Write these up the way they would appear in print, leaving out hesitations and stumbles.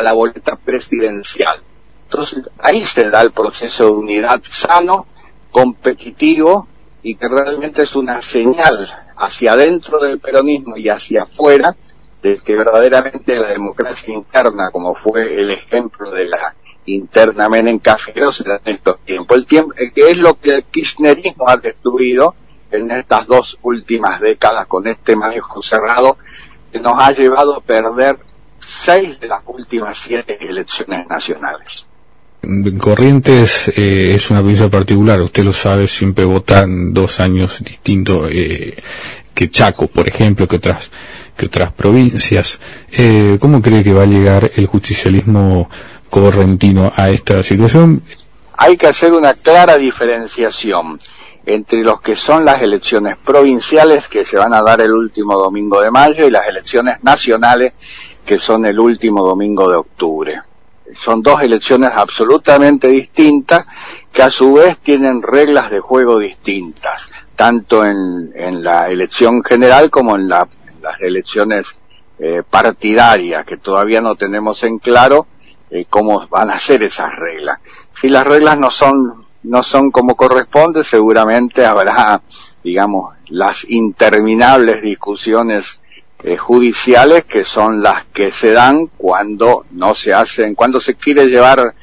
la boleta presidencial. Entonces, ahí se da el proceso de unidad sano, competitivo, y que realmente es una señal hacia adentro del peronismo y hacia afuera, de que verdaderamente la democracia interna, como fue el ejemplo de la interna Menem Cafero, se da en estos tiempos. Que es lo que el kirchnerismo ha destruido en estas 2 últimas décadas con este manejo cerrado, que nos ha llevado a perder 6 de las últimas 7 elecciones nacionales. Corrientes es una provincia particular, usted lo sabe, siempre votan 2 años distintos que Chaco, por ejemplo, que otras provincias. ¿Cómo cree que va a llegar el justicialismo correntino a esta situación? Hay que hacer una clara diferenciación entre los que son las elecciones provinciales, que se van a dar el último domingo de mayo, y las elecciones nacionales, que son el último domingo de octubre. Son 2 elecciones absolutamente distintas, que a su vez tienen reglas de juego distintas, tanto en la elección general como en las elecciones partidarias, que todavía no tenemos en claro cómo van a ser esas reglas. Si las reglas no son como corresponde, seguramente habrá, digamos, las interminables discusiones judiciales, que son las que se dan cuando no se hacen, cuando se quiere llevar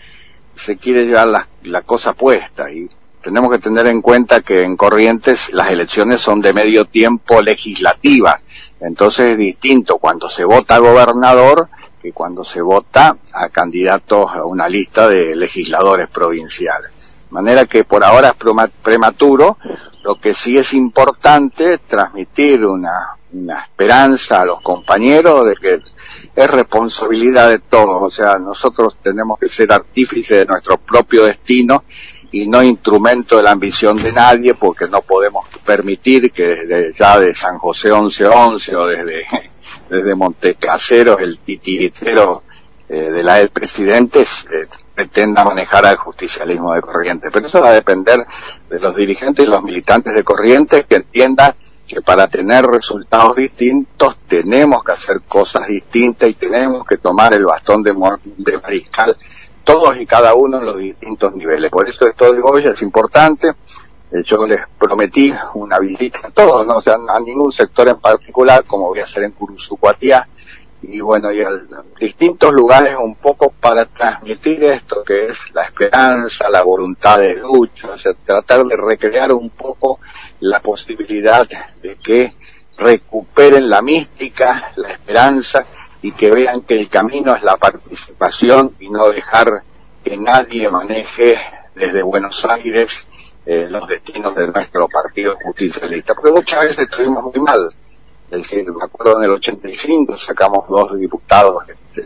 la cosa puesta. Y tenemos que tener en cuenta que en Corrientes las elecciones son de medio tiempo legislativas, entonces es distinto cuando se vota a gobernador que cuando se vota a candidatos a una lista de legisladores provinciales. De manera que por ahora es prematuro. Lo que sí es importante es transmitir una esperanza a los compañeros de que es responsabilidad de todos. O sea, nosotros tenemos que ser artífices de nuestro propio destino y no instrumento de la ambición de nadie, porque no podemos permitir que desde ya de San José 1111 o desde Montecaseros el titiritero de la del presidente pretenda manejar al justicialismo de Corrientes. Pero eso va a depender de los dirigentes y los militantes de Corrientes, que entiendan que para tener resultados distintos tenemos que hacer cosas distintas y tenemos que tomar el bastón de mariscal todos y cada uno en los distintos niveles. Por eso esto de Goya es importante. Yo les prometí una visita a todos, no, o sea, a ningún sector en particular, como voy a hacer en Curuzucuatiá, y bueno, y a distintos lugares un poco para transmitir esto que es la esperanza, la voluntad de lucha, o sea, tratar de recrear un poco la posibilidad de que recuperen la mística, la esperanza, y que vean que el camino es la participación y no dejar que nadie maneje desde Buenos Aires los destinos de nuestro partido justicialista, porque muchas veces estuvimos muy mal. Es decir, me acuerdo en el 85 sacamos 2 diputados,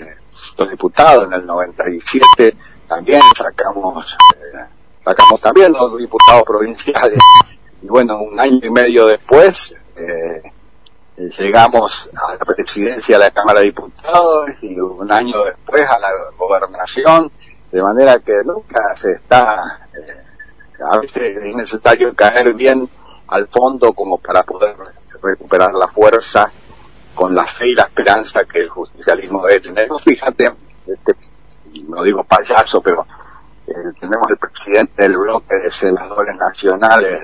en el 97 también sacamos también 2 diputados provinciales, y bueno, 1 año y medio después llegamos a la presidencia de la Cámara de Diputados, y 1 año después a la gobernación, de manera que nunca se está, a veces es necesario caer bien al fondo como para poder recuperar la fuerza con la fe y la esperanza que el justicialismo debe tener. No, fíjate, no digo payaso, pero tenemos el presidente del bloque de senadores nacionales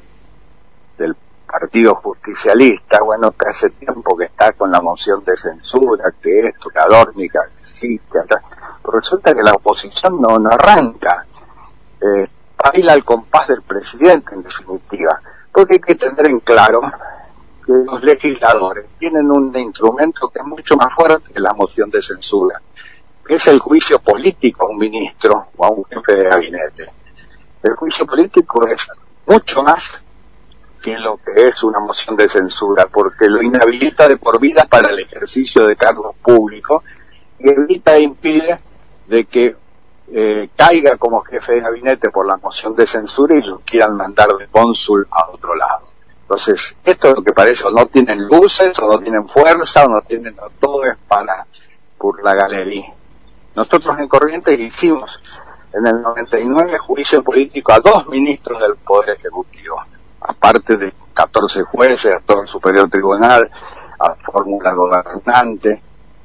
del Partido Justicialista, bueno, que hace tiempo que está con la moción de censura, que esto, que Adórnica, que sí, que allá. Pero resulta que la oposición no arranca, baila al compás del presidente, en definitiva, porque hay que tener en claro que los legisladores tienen un instrumento que es mucho más fuerte que la moción de censura, que es el juicio político a un ministro o a un jefe de gabinete. El juicio político es mucho más que lo que es una moción de censura, porque lo inhabilita de por vida para el ejercicio de cargos públicos y evita e impide de que caiga como jefe de gabinete por la moción de censura y lo quieran mandar de cónsul a otro lado. Entonces, esto es lo que parece, o no tienen luces, o no tienen fuerza, o no tienen, o todo es por la galería. Nosotros en Corrientes hicimos en el 99 juicio político a 2 ministros del Poder Ejecutivo, aparte de 14 jueces, a todo el Superior Tribunal, a Fórmula Gobernante,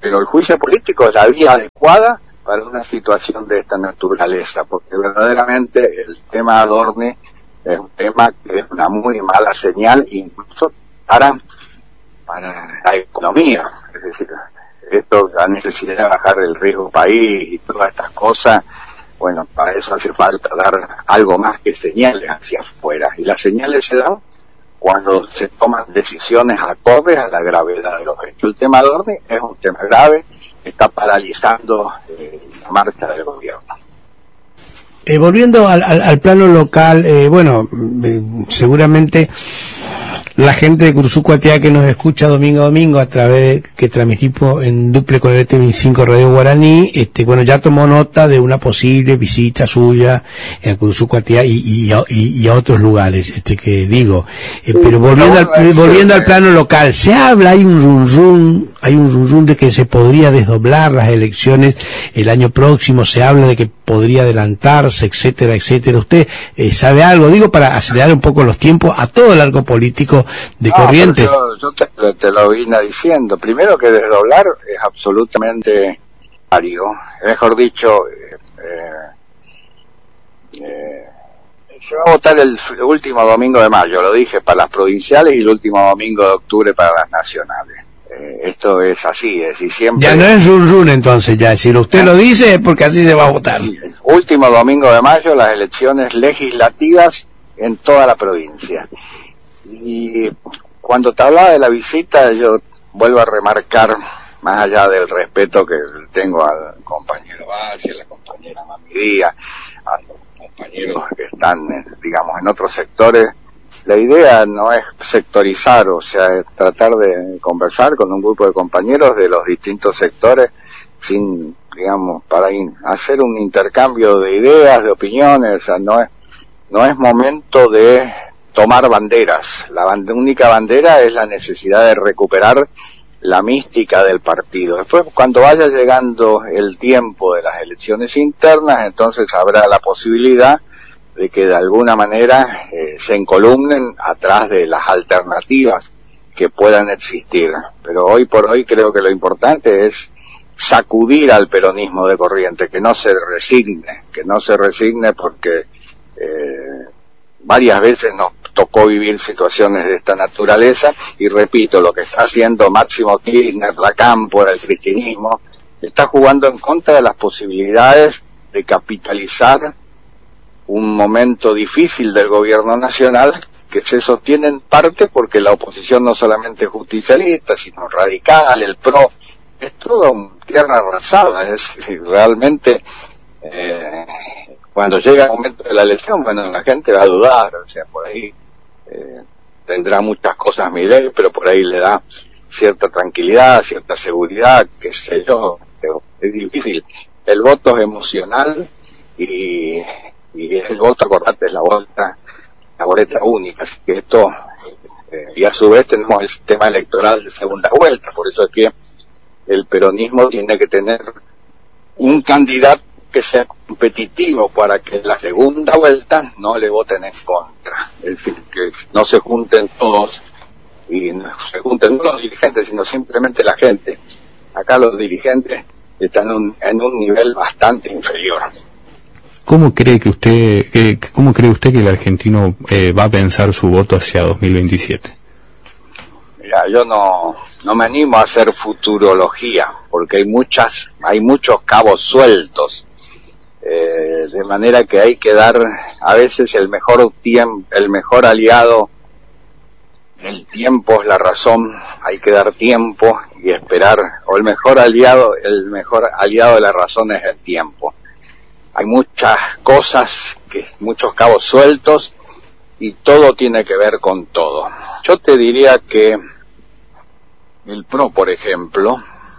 pero el juicio político es la vía adecuada para una situación de esta naturaleza, porque verdaderamente el tema Adorni es un tema que es una muy mala señal, incluso para la economía. Es decir, esto, la necesidad de bajar el riesgo país y todas estas cosas, bueno, para eso hace falta dar algo más que señales hacia afuera, y las señales se dan cuando se toman decisiones acordes a la gravedad de los hechos. El tema Adorni es un tema grave, está paralizando la marcha del gobierno. Volviendo al plano local, seguramente la gente de Curuzú-Cuatiá que nos escucha domingo a domingo a través que transmitimos en duple con el ET25 Radio Guaraní, ya tomó nota de una posible visita suya a Curuzú-Cuatiá y a otros lugares, pero volviendo al plano local, se habla, hay un run de que se podría desdoblar las elecciones el año próximo, se habla de que podría adelantarse, etcétera. ¿Usted sabe algo? Digo, para acelerar un poco los tiempos a todo el arco político de Corrientes. Yo te lo vine diciendo. Primero, que desdoblar es absolutamente necesario. Mejor dicho, se va a votar el último domingo de mayo, lo dije, para las provinciales, y el último domingo de octubre para las nacionales. Esto es así, es decir, siempre... Ya no es run entonces, ya, si usted lo dice es porque así se va a votar. Último domingo de mayo, las elecciones legislativas en toda la provincia. Y cuando te hablaba de la visita, yo vuelvo a remarcar, más allá del respeto que tengo al compañero Basi, a la compañera Mami Díaz, a los compañeros que están, en otros sectores, la idea no es sectorizar, o sea, es tratar de conversar con un grupo de compañeros de los distintos sectores para hacer un intercambio de ideas, de opiniones. O sea, no es momento de tomar banderas. La única bandera es la necesidad de recuperar la mística del partido. Después, cuando vaya llegando el tiempo de las elecciones internas, entonces habrá la posibilidad de que de alguna manera se encolumnen atrás de las alternativas que puedan existir. Pero hoy por hoy creo que lo importante es sacudir al peronismo de Corrientes, que no se resigne porque varias veces nos tocó vivir situaciones de esta naturaleza, y repito, lo que está haciendo Máximo Kirchner, la Cámpora, el cristianismo, está jugando en contra de las posibilidades de capitalizar un momento difícil del gobierno nacional, que se sostiene en parte porque la oposición no solamente es justicialista, sino radical, el PRO, es todo tierra arrasada. Es decir, realmente cuando llega el momento de la elección, la gente va a dudar, o sea, por ahí tendrá muchas cosas Milei, pero por ahí le da cierta tranquilidad, cierta seguridad, qué sé yo. Es difícil. El voto es emocional y el voto, acordate, es la boleta única, así que esto, y a su vez tenemos el sistema electoral de segunda vuelta, por eso es que el peronismo tiene que tener un candidato que sea competitivo para que en la segunda vuelta no le voten en contra, es decir, que no se junten todos, y no se junten no los dirigentes, sino simplemente la gente. Acá los dirigentes están en un nivel bastante inferior. ¿Cómo cree usted que el argentino va a pensar su voto hacia 2027? Mira, yo no me animo a hacer futurología, porque hay muchos cabos sueltos, de manera que hay que dar a veces el mejor aliado. El tiempo es la razón, hay que dar tiempo y esperar, o el mejor aliado de la razón es el tiempo. Hay muchas cosas, muchos cabos sueltos, y todo tiene que ver con todo. Yo te diría que el PRO, por ejemplo,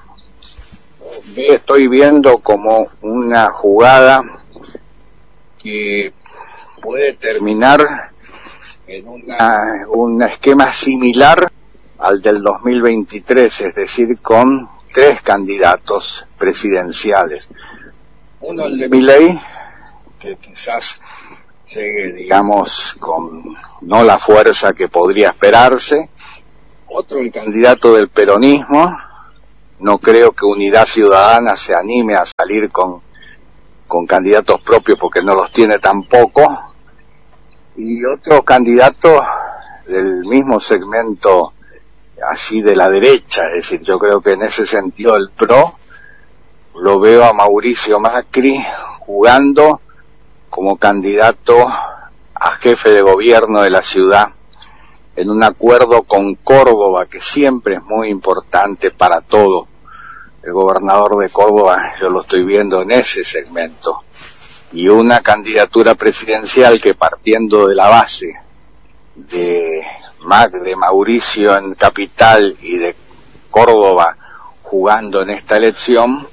estoy viendo como una jugada que puede terminar en un esquema similar al del 2023, es decir, con 3 candidatos presidenciales. Uno, el de Milei, que quizás llegue, con no la fuerza que podría esperarse. Otro, el candidato del peronismo, no creo que Unidad Ciudadana se anime a salir con candidatos propios porque no los tiene tampoco, y otro candidato del mismo segmento así de la derecha, es decir, yo creo que en ese sentido el PRO lo veo a Mauricio Macri jugando como candidato a jefe de gobierno de la ciudad en un acuerdo con Córdoba, que siempre es muy importante para todo. El gobernador de Córdoba, yo lo estoy viendo en ese segmento, y una candidatura presidencial que, partiendo de la base de Mauricio en Capital y de Córdoba jugando en esta elección,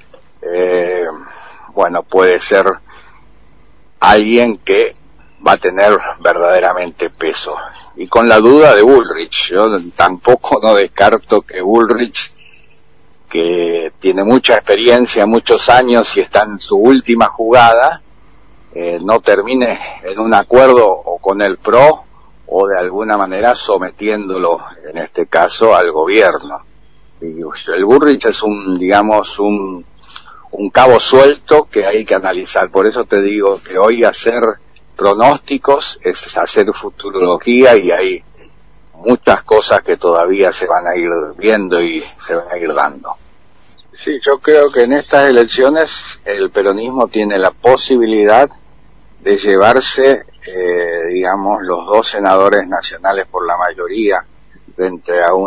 bueno, puede ser alguien que va a tener verdaderamente peso. Y con la duda de Bullrich, yo tampoco no descarto que Bullrich, que tiene mucha experiencia, muchos años y está en su última jugada, no termine en un acuerdo o con el PRO o de alguna manera sometiéndolo, en este caso, al gobierno. Y el Bullrich es un cabo suelto que hay que analizar. Por eso te digo que hoy hacer pronósticos es hacer futurología, y hay muchas cosas que todavía se van a ir viendo y se van a ir dando. Sí, yo creo que en estas elecciones el peronismo tiene la posibilidad de llevarse, los 2 senadores nacionales por la mayoría, frente a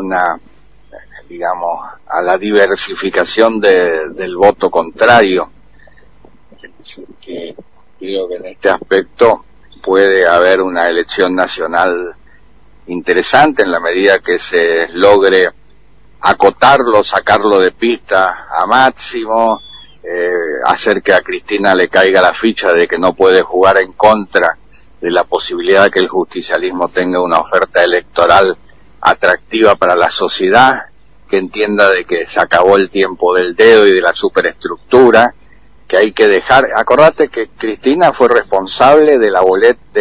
a la diversificación del voto contrario. Que creo que en este aspecto puede haber una elección nacional interesante en la medida que se logre acotarlo, sacarlo de pista a Máximo, hacer que a Cristina le caiga la ficha de que no puede jugar en contra de la posibilidad de que el justicialismo tenga una oferta electoral atractiva para la sociedad, que entienda de que se acabó el tiempo del dedo y de la superestructura, que hay que dejar. Acordate que Cristina fue responsable de la boleta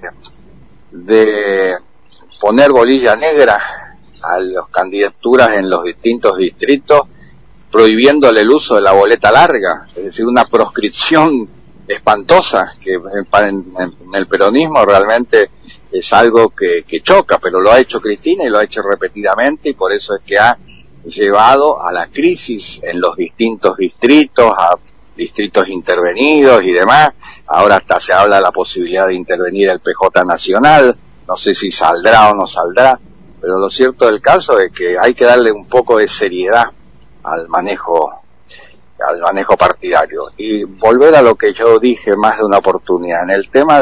de poner bolilla negra a las candidaturas en los distintos distritos, prohibiéndole el uso de la boleta larga, es decir, una proscripción espantosa que en el peronismo realmente es algo que choca, pero lo ha hecho Cristina y lo ha hecho repetidamente, y por eso es que ha llevado a la crisis en los distintos distritos, a distritos intervenidos y demás. Ahora hasta se habla de la posibilidad de intervenir el PJ Nacional, no sé si saldrá o no saldrá, pero lo cierto del caso es que hay que darle un poco de seriedad al manejo partidario. Y volver a lo que yo dije más de una oportunidad, en el tema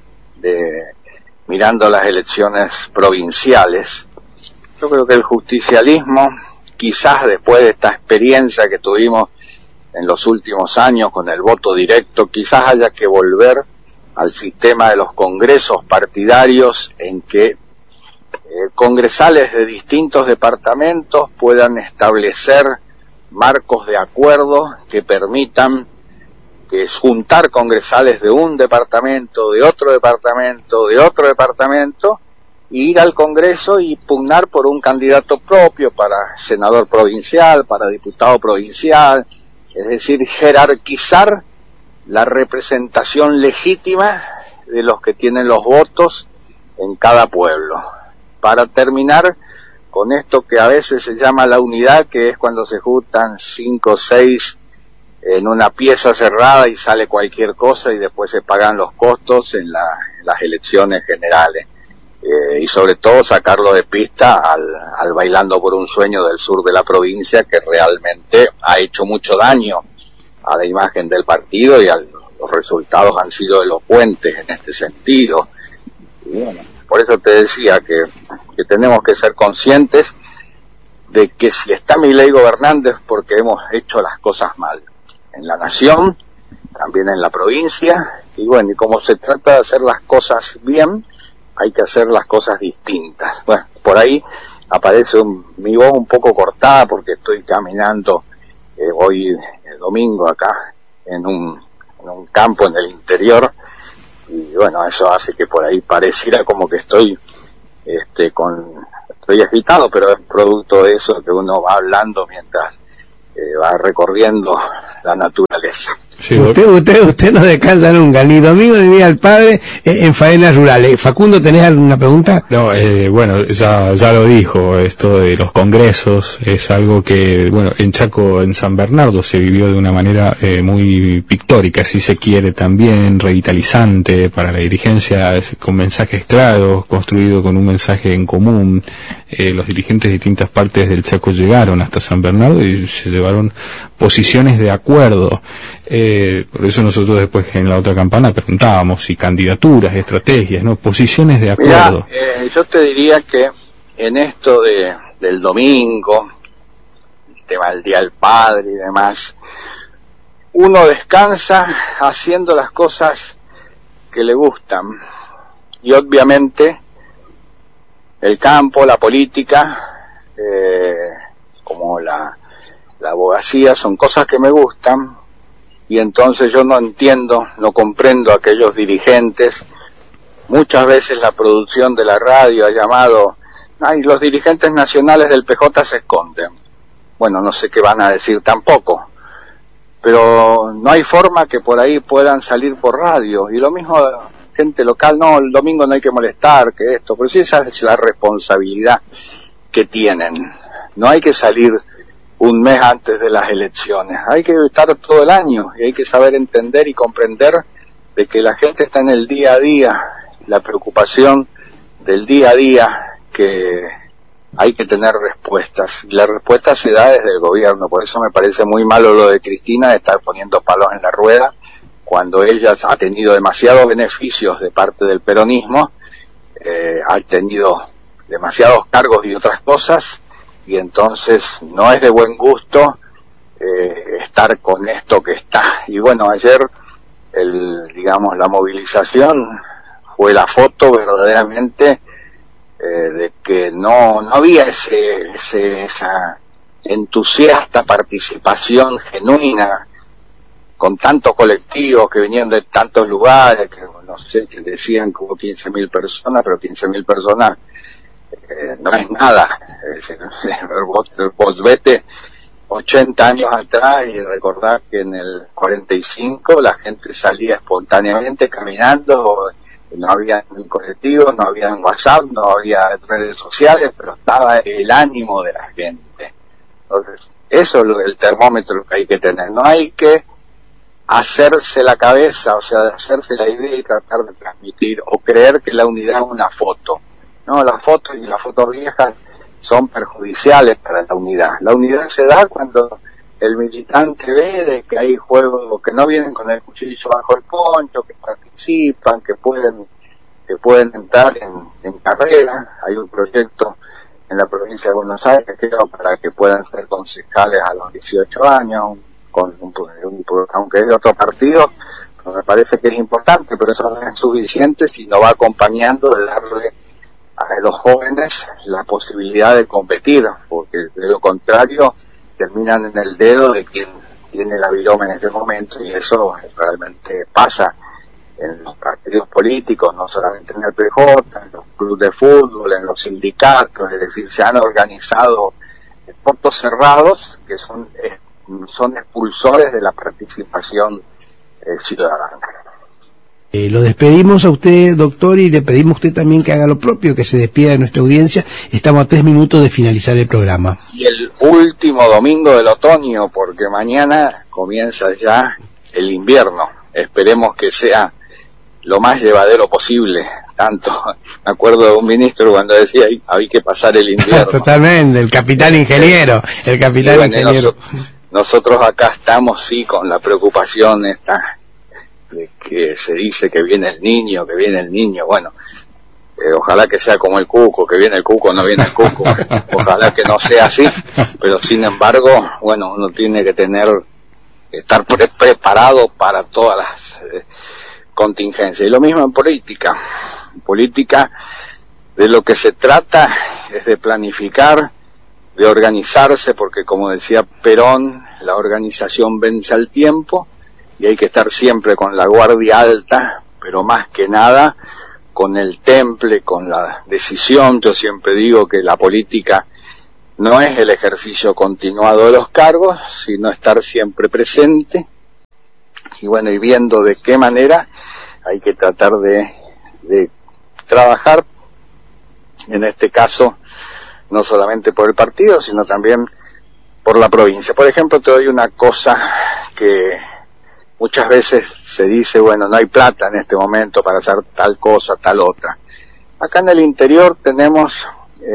mirando las elecciones provinciales, yo creo que el justicialismo, quizás después de esta experiencia que tuvimos en los últimos años con el voto directo, quizás haya que volver al sistema de los congresos partidarios, en que congresales de distintos departamentos puedan establecer marcos de acuerdo que permitan juntar congresales de un departamento, de otro departamento, de otro departamento, e ir al Congreso y pugnar por un candidato propio para senador provincial, para diputado provincial, es decir, jerarquizar la representación legítima de los que tienen los votos en cada pueblo, para terminar con esto que a veces se llama la unidad, que es cuando se juntan 5 o 6 en una pieza cerrada y sale cualquier cosa y después se pagan los costos en las elecciones generales. Y sobre todo sacarlo de pista al Bailando por un Sueño del sur de la provincia, que realmente ha hecho mucho daño a la imagen del partido, y los resultados han sido elocuentes en este sentido. Y bueno, por eso te decía que tenemos que ser conscientes de que si está Milei gobernando es porque hemos hecho las cosas mal, en la nación, también en la provincia, y bueno, y como se trata de hacer las cosas bien, hay que hacer las cosas distintas. Bueno, por ahí aparece mi voz un poco cortada porque estoy caminando hoy el domingo acá en un campo en el interior, y bueno, eso hace que por ahí pareciera como que estoy agitado, pero es producto de eso, que uno va hablando mientras va recorriendo la naturaleza. Sí, usted no descansa nunca, ni domingo ni día del padre en faenas rurales. Facundo, ¿tenés alguna pregunta? No, bueno, ya lo dijo, esto de los congresos es algo que, bueno, en Chaco, en San Bernardo se vivió de una manera muy pictórica, si se quiere, también revitalizante para la dirigencia, con mensajes claros, construido con un mensaje en común. Los dirigentes de distintas partes del Chaco llegaron hasta San Bernardo y se llevaron posiciones de acuerdo. Por eso nosotros después en la otra campana preguntábamos si candidaturas, estrategias, ¿no? Posiciones de acuerdo. Mirá, yo te diría que en esto del domingo, el tema del Día del Padre y demás, uno descansa haciendo las cosas que le gustan. Y obviamente el campo, la política, como la abogacía, son cosas que me gustan. Y entonces yo no entiendo, no comprendo a aquellos dirigentes. Muchas veces la producción de la radio ha llamado, ay, los dirigentes nacionales del PJ se esconden. Bueno, no sé qué van a decir tampoco, pero no hay forma que por ahí puedan salir por radio. Y lo mismo, gente local, no, el domingo no hay que molestar, que esto, pero sí, esa es la responsabilidad que tienen. No hay que salir un mes antes de las elecciones, hay que estar todo el año y hay que saber entender y comprender de que la gente está en el día a día, la preocupación del día a día, que hay que tener respuestas, y la respuesta se da desde el gobierno. Por eso me parece muy malo lo de Cristina, de estar poniendo palos en la rueda, cuando ella ha tenido demasiados beneficios de parte del peronismo, ha tenido demasiados cargos y otras cosas, y entonces no es de buen gusto estar con esto que está. Y bueno, ayer la movilización fue la foto verdaderamente de que no había esa entusiasta participación genuina, con tantos colectivos que venían de tantos lugares, que no sé, que decían que hubo 15.000 personas, pero 15.000 personas no es nada. Vos vete 80 años atrás y recordá que en el 45 la gente salía espontáneamente caminando, no había colectivos, no había WhatsApp, no había redes sociales, pero estaba el ánimo de la gente. Entonces, eso es el termómetro que hay que tener. No hay que hacerse la cabeza, o sea, hacerse la idea y tratar de transmitir o creer que la unidad es una foto. No, las fotos y las fotos viejas son perjudiciales para la unidad. La unidad se da cuando el militante ve de que hay juegos que no vienen con el cuchillo bajo el poncho, que participan, que pueden entrar en carrera. Hay un proyecto en la provincia de Buenos Aires, creo, para que puedan ser concejales a los 18 años, aunque es de otro partido, pero me parece que es importante, pero eso no es suficiente si no va acompañando de darle a los jóvenes la posibilidad de competir, porque de lo contrario terminan en el dedo de quien tiene la viroma en este momento, y eso realmente pasa en los partidos políticos, no solamente en el PJ, en los clubes de fútbol, en los sindicatos. Es decir, se han organizado portos cerrados que son expulsores de la participación ciudadana. Lo despedimos a usted, doctor, y le pedimos a usted también que haga lo propio, que se despida de nuestra audiencia. Estamos a 3 minutos de finalizar el programa. Y el último domingo del otoño, porque mañana comienza ya el invierno. Esperemos que sea lo más llevadero posible. Tanto, me acuerdo de un ministro cuando decía, hay que pasar el invierno. Totalmente, el capitán ingeniero, ingeniero. Nosotros acá estamos, sí, con la preocupación esta de que se dice que viene el niño, bueno, ojalá que sea como el cuco, que viene el cuco, no viene el cuco, ojalá que no sea así, pero sin embargo, bueno, uno tiene que estar preparado para todas las contingencias. Y lo mismo en política. En política, de lo que se trata es de planificar, de organizarse, porque como decía Perón, la organización vence al tiempo, y hay que estar siempre con la guardia alta, pero más que nada con el temple, con la decisión. Yo siempre digo que la política no es el ejercicio continuado de los cargos, sino estar siempre presente, y bueno, y viendo de qué manera hay que tratar de trabajar, en este caso, no solamente por el partido, sino también por la provincia. Por ejemplo, te doy una cosa que muchas veces se dice, bueno, no hay plata en este momento para hacer tal cosa, tal otra. Acá en el interior tenemos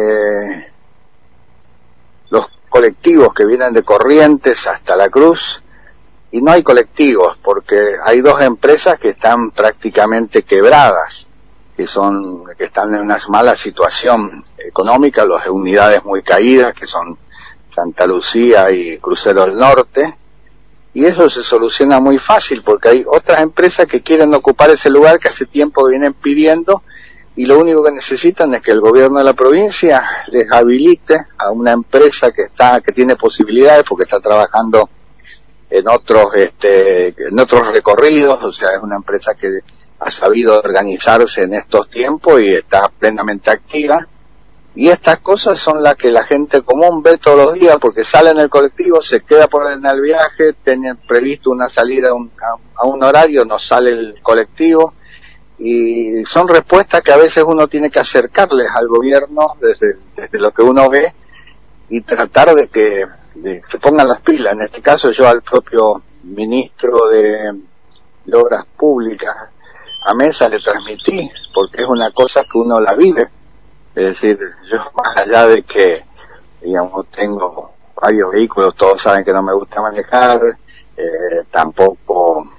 los colectivos que vienen de Corrientes hasta La Cruz, y no hay colectivos porque hay 2 empresas que están prácticamente quebradas, que están en una mala situación económica, las unidades muy caídas, que son Santa Lucía y Crucero del Norte, y eso se soluciona muy fácil porque hay otras empresas que quieren ocupar ese lugar que hace tiempo vienen pidiendo, y lo único que necesitan es que el gobierno de la provincia les habilite a una empresa que tiene posibilidades porque está trabajando en otros recorridos, o sea, es una empresa que ha sabido organizarse en estos tiempos y está plenamente activa. Y estas cosas son las que la gente común ve todos los días, porque sale en el colectivo, se queda en el viaje, tienen previsto una salida a un horario, no sale el colectivo, y son respuestas que a veces uno tiene que acercarles al gobierno desde lo que uno ve y tratar de que se pongan las pilas. En este caso yo al propio ministro de Obras Públicas, a Mesa, le transmití, porque es una cosa que uno la vive. Es decir, yo más allá de que, digamos, tengo varios vehículos, todos saben que no me gusta manejar, tampoco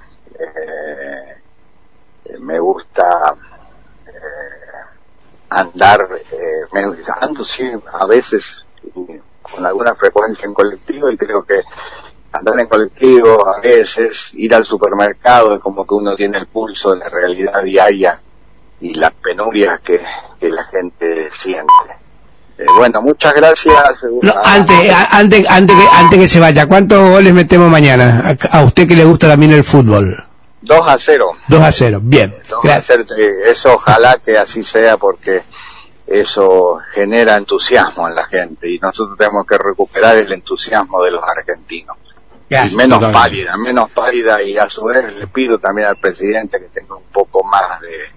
me gusta andar, ando sí, a veces con alguna frecuencia en colectivo, y creo que andar en colectivo, a veces ir al supermercado, es como que uno tiene el pulso de la realidad diaria y las penurias que la gente siente. Bueno, muchas gracias. No, antes que se vaya, ¿cuántos goles metemos mañana? A usted que le gusta también el fútbol. 2-0. 2-0, bien. 2-0, eso ojalá que así sea, porque eso genera entusiasmo en la gente, y nosotros tenemos que recuperar el entusiasmo de los argentinos. Gracias. Y menos pálida, y a su vez le pido también al presidente que tenga un poco más,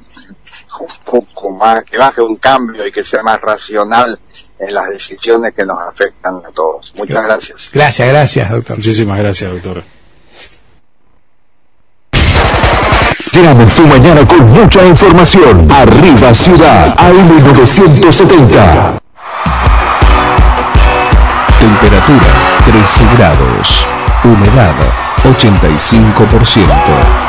que baje un cambio y que sea más racional en las decisiones que nos afectan a todos. Muchas gracias. Gracias, doctor. Muchísimas gracias, doctor. Llegamos tu mañana con mucha información. Arriba Ciudad, AM970. Temperatura 13 grados. Humedad 85%.